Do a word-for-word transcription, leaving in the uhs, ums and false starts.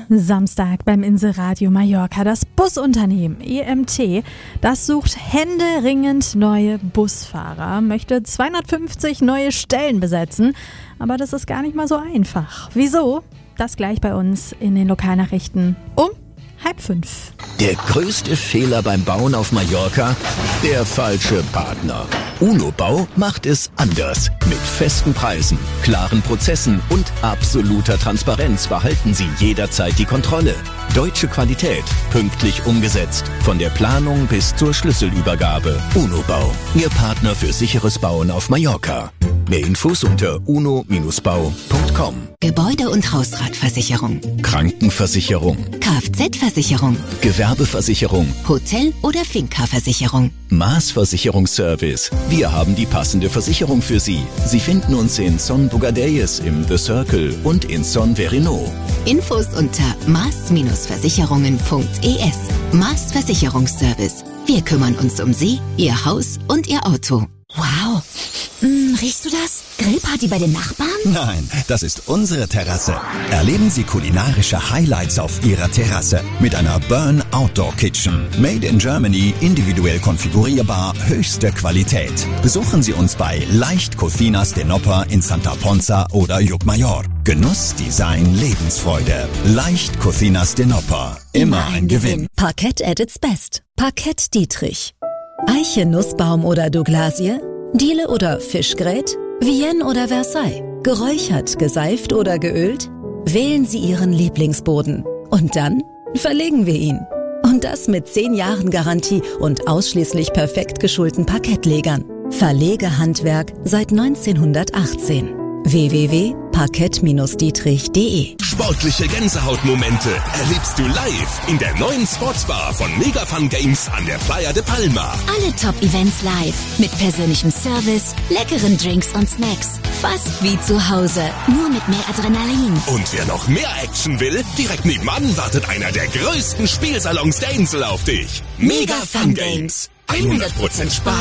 Samstag beim Inselradio Mallorca. Das Busunternehmen E M T, das sucht händeringend neue Busfahrer, möchte zweihundertfünfzig neue Stellen besetzen, aber das ist gar nicht mal so einfach. Wieso? Das gleich bei uns in den Lokalnachrichten um halb fünf. Der größte Fehler beim Bauen auf Mallorca? Der falsche Partner. UNO-Bau macht es anders. Mit festen Preisen, klaren Prozessen und absoluter Transparenz behalten Sie jederzeit die Kontrolle. Deutsche Qualität, pünktlich umgesetzt. Von der Planung bis zur Schlüsselübergabe. UNO-Bau, Ihr Partner für sicheres Bauen auf Mallorca. Mehr Infos unter uno Bindestrich bau Punkt com. Gebäude- und Hausratversicherung, Krankenversicherung, Kfz-Versicherung, Gewerbeversicherung, Hotel- oder Finca-Versicherung. Maas Versicherungsservice. Wir haben die passende Versicherung für Sie. Sie finden uns in Son Bogadelles im The Circle und in Son Verino. Infos unter maas Versicherungen Punkt e s. Maas Versicherungsservice. Wir kümmern uns um Sie, Ihr Haus und Ihr Auto. Wow. Hm, riechst du das? Grillparty bei den Nachbarn? Nein, das ist unsere Terrasse. Erleben Sie kulinarische Highlights auf Ihrer Terrasse mit einer Burn Outdoor Kitchen. Made in Germany, individuell konfigurierbar, höchste Qualität. Besuchen Sie uns bei Leicht Cocinas de Noppar in Santa Ponza oder Llucmajor. Genuss, Design, Lebensfreude. Leicht Cocinas de Noppar. Immer ein Gewinn. Parkett at its best. Parkett Dietrich. Eiche, Nussbaum oder Douglasie? Diele oder Fischgrät? Vienne oder Versailles? Geräuchert, geseift oder geölt? Wählen Sie Ihren Lieblingsboden. Und dann verlegen wir ihn. Und das mit zehn Jahren Garantie und ausschließlich perfekt geschulten Parkettlegern. Verlegehandwerk seit neunzehnhundertachtzehn. w w w punkt parkett Dietrich punkt de. Sportliche Gänsehautmomente erlebst du live in der neuen Sportsbar von Mega Fun Games an der Playa de Palma. Alle Top-Events live. Mit persönlichem Service, leckeren Drinks und Snacks. Fast wie zu Hause, nur mit mehr Adrenalin. Und wer noch mehr Action will, direkt nebenan wartet einer der größten Spielsalons der Insel auf dich. Mega Fun Games. hundert Prozent Spaß.